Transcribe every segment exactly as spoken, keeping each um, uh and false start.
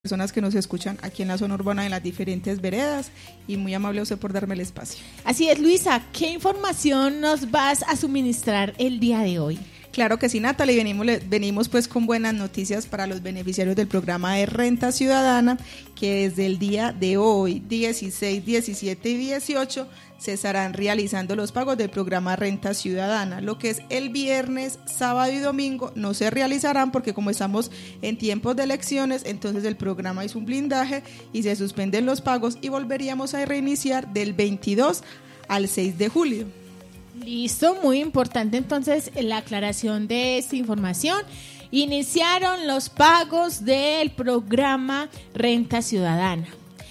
personas que nos escuchan aquí en la zona urbana en las diferentes veredas, y muy amable a usted por darme el espacio. Así es, Luisa, ¿qué información nos vas a suministrar el día de hoy? Claro que sí, Natalie, venimos, venimos pues con buenas noticias para los beneficiarios del programa de Renta Ciudadana, que desde el día de hoy, dieciséis, diecisiete y dieciocho, se estarán realizando los pagos del programa Renta Ciudadana. Lo que es el viernes, sábado y domingo no se realizarán porque como estamos en tiempos de elecciones, entonces el programa hizo un blindaje y se suspenden los pagos y volveríamos a reiniciar del veintidós al seis de julio. Listo, muy importante entonces la aclaración de esta información. Iniciaron los pagos del programa Renta Ciudadana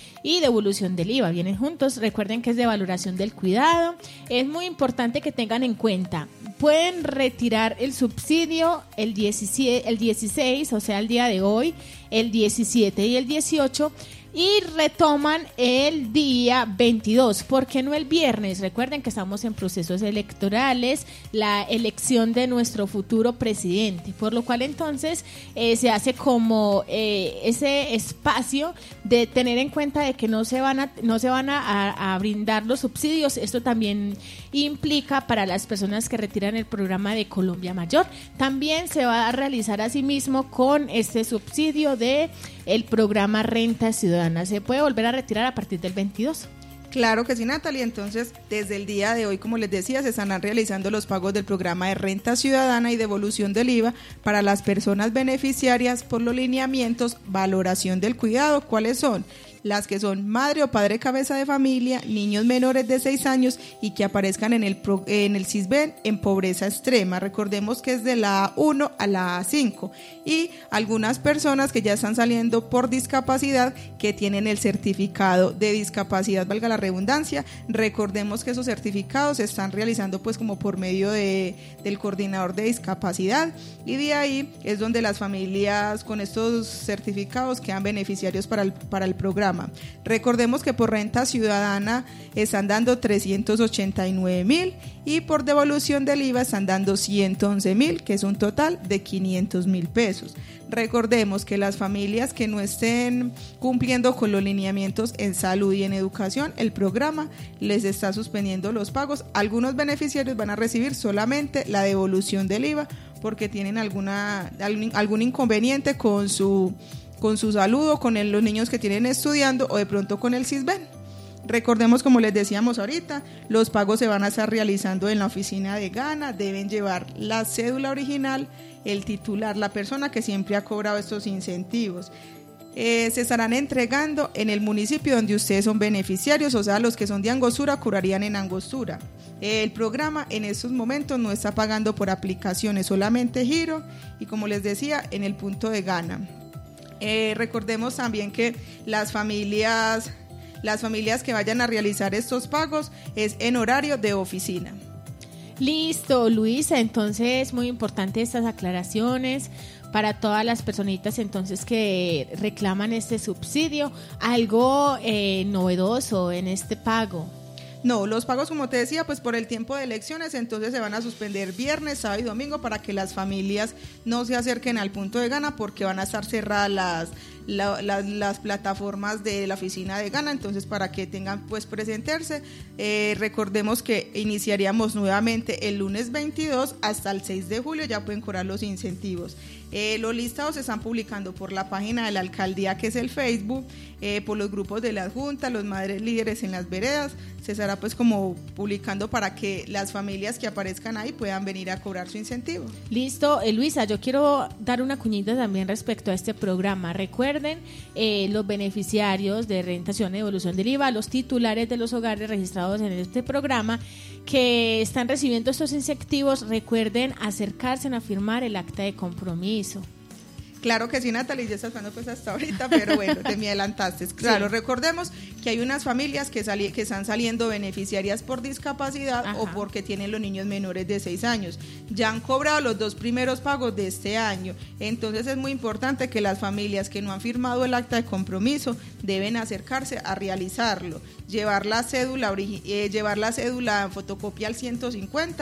y devolución del I V A, vienen juntos. Recuerden que es de valoración del cuidado. Es muy importante que tengan en cuenta, pueden retirar el subsidio el diecisiete, el dieciséis, o sea el día de hoy, el diecisiete y el dieciocho, y retoman el día veintidós. ¿Por qué no el viernes? Recuerden que estamos en procesos electorales, la elección de nuestro futuro presidente, por lo cual entonces eh, se hace como eh, ese espacio de tener en cuenta de que no se van a no se van a, a, a brindar los subsidios. Esto también implica para las personas que retiran el programa de Colombia Mayor. También se va a realizar asimismo con este subsidio de el programa Renta Ciudadana. Se puede volver a retirar a partir del veintidós. Claro que sí, Natalia. Entonces, desde el día de hoy, como les decía, se estarán realizando los pagos del programa de Renta Ciudadana y devolución del I V A para las personas beneficiarias por los lineamientos valoración del cuidado. ¿Cuáles son? Las que son madre o padre cabeza de familia, niños menores de seis años y que aparezcan en el, pro, en el CISBEN en pobreza extrema. Recordemos que es de la A uno a la A cinco, y algunas personas que ya están saliendo por discapacidad que tienen el certificado de discapacidad, valga la redundancia. Recordemos que esos certificados se están realizando pues como por medio de, del coordinador de discapacidad, y de ahí es donde las familias con estos certificados quedan beneficiarios para el, para el programa. Recordemos que por Renta Ciudadana están dando trescientos ochenta y nueve mil y por devolución del I V A están dando ciento once mil, que es un total de quinientos mil pesos. Recordemos que las familias que no estén cumpliendo con los lineamientos en salud y en educación, el programa les está suspendiendo los pagos. Algunos beneficiarios van a recibir solamente la devolución del I V A porque tienen alguna, algún, algún inconveniente con su con su salud o con el, los niños que tienen estudiando o de pronto con el CISBEN. Recordemos, como les decíamos ahorita, los pagos se van a estar realizando en la oficina de Gana. Deben llevar la cédula original, el titular, la persona que siempre ha cobrado estos incentivos. Eh, se estarán entregando en el municipio donde ustedes son beneficiarios, o sea, los que son de Angostura cobrarían en Angostura. El programa en estos momentos no está pagando por aplicaciones, solamente giro y, como les decía, en el punto de Gana. Eh, recordemos también que las familias, las familias que vayan a realizar estos pagos es en horario de oficina. Listo, Luisa, entonces muy importante estas aclaraciones para todas las personitas entonces que reclaman este subsidio. Algo eh, novedoso en este pago. No, los pagos, como te decía, pues por el tiempo de elecciones, entonces se van a suspender viernes, sábado y domingo para que las familias no se acerquen al punto de Gana porque van a estar cerradas las, la, las, las plataformas de la oficina de Gana, entonces para que tengan pues presentarse. Eh, recordemos que iniciaríamos nuevamente el lunes veintidós hasta el seis de julio, ya pueden cobrar los incentivos. Eh, los listados se están publicando por la página de la alcaldía, que es el Facebook, eh, por los grupos de las juntas, los madres líderes en las veredas. Se estará pues como publicando para que las familias que aparezcan ahí puedan venir a cobrar su incentivo. Listo, eh, Luisa, yo quiero dar una cuñita también respecto a este programa. Recuerden, eh, los beneficiarios de rentación y devolución del I V A, los titulares de los hogares registrados en este programa que están recibiendo estos incentivos, recuerden acercarse a firmar el acta de compromiso. Claro que sí, Natalie, ya estás hablando pues hasta ahorita, pero bueno, te me adelantaste. Claro, sí. Recordemos que hay unas familias que, sali- que están saliendo beneficiarias por discapacidad. Ajá. O porque tienen los niños menores de seis años. Ya han cobrado los dos primeros pagos de este año. Entonces es muy importante que las familias que no han firmado el acta de compromiso deben acercarse a realizarlo. Llevar la cédula, eh, llevar la cédula en fotocopia al ciento cincuenta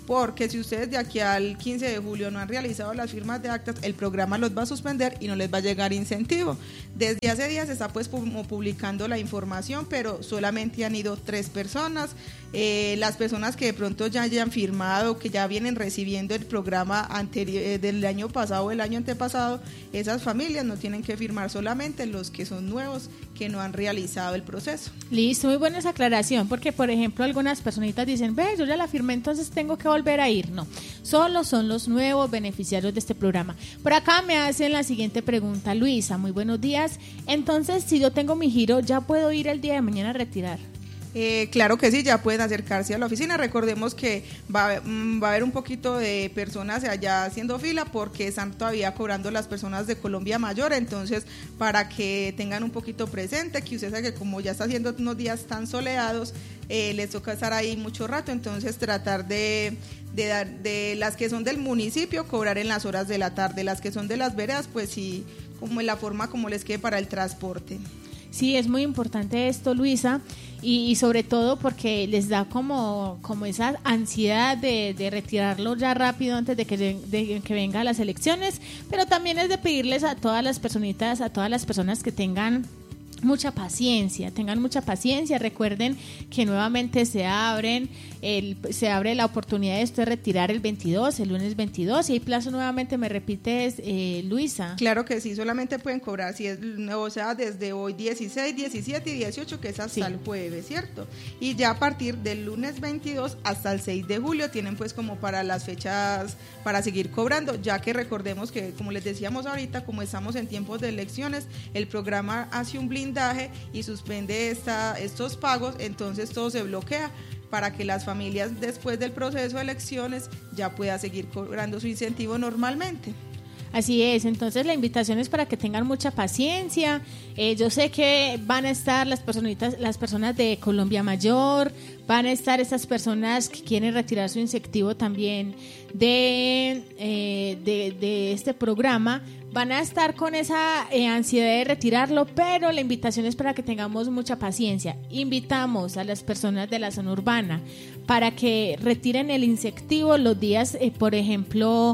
porque si ustedes de aquí al quince de julio no han realizado las firmas de actas, el programa los va a suspender y no les va a llegar incentivo. Desde hace días se está pues como publicando la información, pero solamente han ido tres personas. Eh, las personas que de pronto ya hayan firmado, que ya vienen recibiendo el programa anterior, eh, del año pasado o el año antepasado, esas familias no tienen que firmar, solamente los que son nuevos, que no han realizado el proceso. Listo, muy buena esa aclaración, porque por ejemplo algunas personitas dicen, ve, yo ya la firmé, entonces tengo que volver a ir. No, solo son los nuevos beneficiarios de este programa. Por acá me hacen la siguiente pregunta, Luisa, muy buenos días. Entonces, si yo tengo mi giro, ¿ya puedo ir el día de mañana a retirar? Eh, claro que sí, ya pueden acercarse a la oficina. Recordemos que va, va a haber un poquito de personas allá haciendo fila porque están todavía cobrando las personas de Colombia Mayor, entonces para que tengan un poquito presente que usted sabe que como ya está haciendo unos días tan soleados, eh, les toca estar ahí mucho rato, entonces tratar de, de dar de las que son del municipio cobrar en las horas de la tarde, las que son de las veredas pues sí, como en la forma como les quede para el transporte. Sí, es muy importante esto, Luisa, y, y sobre todo porque les da como, como esa ansiedad de, de retirarlo ya rápido antes de que, de que vengan las elecciones, pero también es de pedirles a todas las personitas, a todas las personas que tengan mucha paciencia, tengan mucha paciencia, recuerden que nuevamente se abren, el, se abre la oportunidad de esto de retirar el veintidós, el lunes veintidós, y hay plazo nuevamente, me repites, eh, Luisa. Claro que sí, solamente pueden cobrar, si es, o sea, desde hoy dieciséis, diecisiete y dieciocho, que es hasta sí. el jueves, ¿cierto? Y ya a partir del lunes veintidós hasta el seis de julio tienen pues como para las fechas, para seguir cobrando, ya que recordemos que, como les decíamos ahorita, como estamos en tiempos de elecciones, el programa hace un blindaje y suspende esta, estos pagos, entonces todo se bloquea para que las familias después del proceso de elecciones ya puedan seguir cobrando su incentivo normalmente. Así es, entonces la invitación es para que tengan mucha paciencia. Eh, yo sé que van a estar las personitas, las personas de Colombia Mayor, van a estar esas personas que quieren retirar su incentivo también de, eh, de, de este programa, van a estar con esa eh, ansiedad de retirarlo, pero la invitación es para que tengamos mucha paciencia. Invitamos a las personas de la zona urbana para que retiren el incentivo los días, eh, por ejemplo,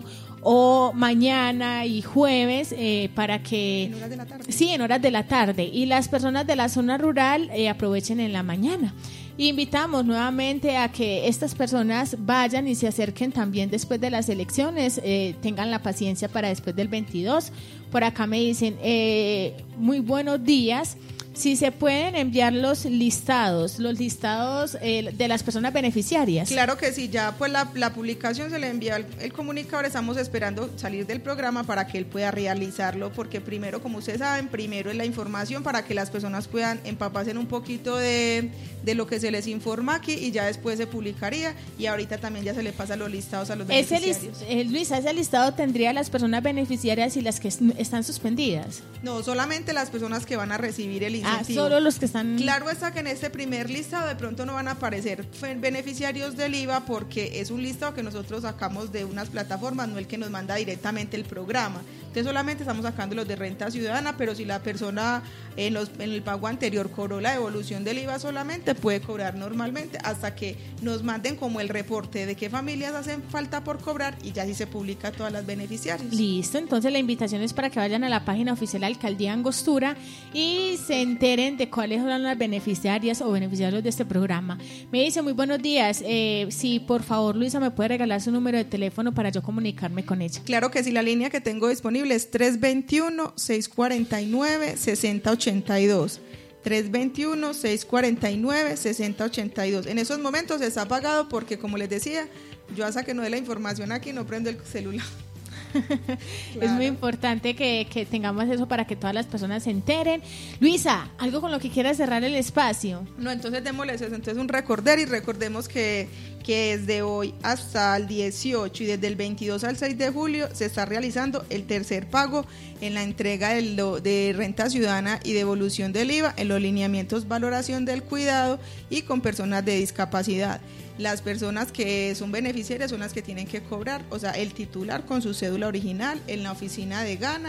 o mañana y jueves, eh, para que... En horas de la tarde. Sí, en horas de la tarde. Y las personas de la zona rural eh, aprovechen en la mañana. Invitamos nuevamente a que estas personas vayan y se acerquen también después de las elecciones, eh, tengan la paciencia para después del veintidós. Por acá me dicen, eh, muy buenos días. Si se pueden enviar los listados, los listados eh, de las personas beneficiarias. Claro que sí, ya pues la, la publicación se le envía el, el comunicador, estamos esperando salir del programa para que él pueda realizarlo, porque primero, como ustedes saben, primero es la información para que las personas puedan empaparse un poquito de, de lo que se les informa aquí y ya después se publicaría y ahorita también ya se le pasa los listados a los beneficiarios. Ese list, eh, Luisa, ese listado tendría las personas beneficiarias y las que están suspendidas. No, solamente las personas que van a recibir el incentivo. Ah, solo los que están... Claro está que en este primer listado de pronto no van a aparecer beneficiarios del I V A porque es un listado que nosotros sacamos de unas plataformas, no el que nos manda directamente el programa. Entonces solamente estamos sacando los de renta ciudadana, pero si la persona en, los, en el pago anterior cobró la devolución del I V A solamente, puede cobrar normalmente hasta que nos manden como el reporte de qué familias hacen falta por cobrar y ya sí se publica a todas las beneficiarias. Listo, entonces la invitación es para que vayan a la página oficial de la Alcaldía Angostura y se enteren de cuáles son las beneficiarias o beneficiarios de este programa. Me dice, muy buenos días, eh, si por favor Luisa me puede regalar su número de teléfono para yo comunicarme con ella. Claro que sí, la línea que tengo disponible es tres dos uno, seis cuatro nueve, seis cero ocho dos. tres dos uno, seis cuatro nueve, seis cero ocho dos. En esos momentos está apagado porque, como les decía, yo hasta que no dé la información aquí no prendo el celular. Claro. Es muy importante que, que tengamos eso para que todas las personas se enteren. Luisa, algo con lo que quieras cerrar el espacio. No, entonces démosles eso, entonces un recorder y recordemos que, que desde hoy hasta el dieciocho y desde el veintidós al seis de julio se está realizando el tercer pago en la entrega de, lo, de renta ciudadana y devolución del I V A en los lineamientos valoración del cuidado y con personas de discapacidad. Las personas que son beneficiarias son las que tienen que cobrar, o sea, el titular con su cédula original en la oficina de Gana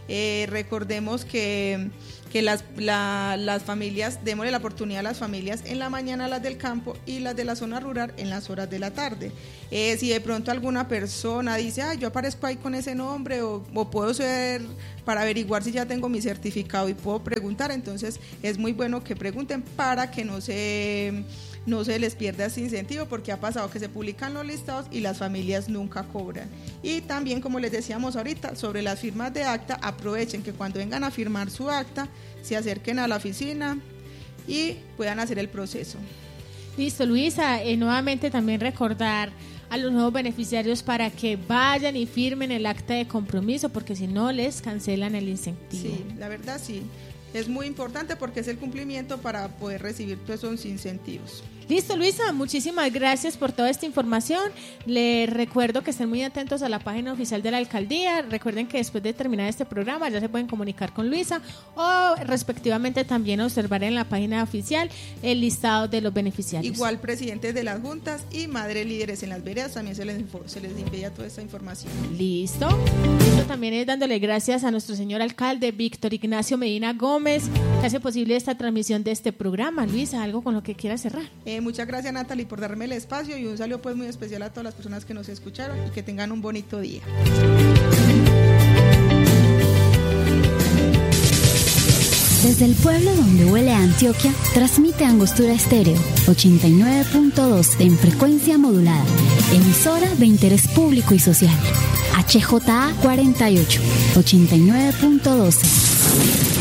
Eh, recordemos que, que las, la, las familias, démosle la oportunidad a las familias en la mañana, las del campo, y las de la zona rural en las horas de la tarde. Eh, si de pronto alguna persona dice, ah, yo aparezco ahí con ese nombre, o, o puedo ser para averiguar si ya tengo mi certificado y puedo preguntar, entonces es muy bueno que pregunten para que no se... no se les pierda ese incentivo, porque ha pasado que se publican los listados y las familias nunca cobran. Y también, como les decíamos ahorita, sobre las firmas de acta, aprovechen que cuando vengan a firmar su acta, se acerquen a la oficina y puedan hacer el proceso. Listo, Luisa, eh, nuevamente también recordar a los nuevos beneficiarios para que vayan y firmen el acta de compromiso, porque si no les cancelan el incentivo. Sí, la verdad sí. Es muy importante porque es el cumplimiento para poder recibir todos esos incentivos. Listo, Luisa, muchísimas gracias por toda esta información. Les recuerdo que estén muy atentos a la página oficial de la alcaldía. Recuerden que después de terminar este programa ya se pueden comunicar con Luisa o respectivamente también observar en la página oficial el listado de los beneficiarios. Igual presidentes de las juntas y madres líderes en las veredas también se les, se les envía toda esta información. Listo. Listo, también es dándole gracias a nuestro señor alcalde Víctor Ignacio Medina Gómez, que hace posible esta transmisión de este programa. Luisa, ¿algo con lo que quiera cerrar? Eh, muchas gracias, Natalie, por darme el espacio, y un saludo pues muy especial a todas las personas que nos escucharon y que tengan un bonito día. Desde el pueblo donde huele a Antioquia, transmite Angostura Estéreo ochenta y nueve punto dos en frecuencia modulada, emisora de interés público y social. H J A cuarenta y ocho, ochenta y nueve punto doce.